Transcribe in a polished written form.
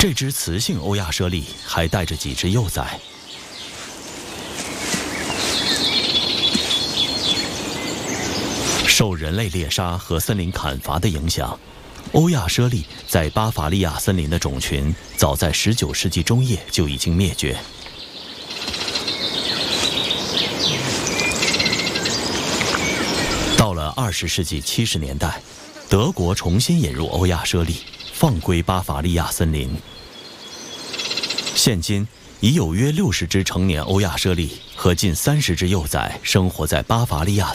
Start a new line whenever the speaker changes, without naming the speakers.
这只雌性欧亚猞猁还带着几只幼崽。受人类猎杀和森林砍伐的影响，欧亚猞猁在巴伐利亚森林的种群早在19世纪中叶就已经灭绝。到了20世纪70年代，德国重新引入欧亚猞猁，放归巴伐利亚森林。现今已有约60只成年欧亚猞猁和近30只幼崽生活在巴伐利亚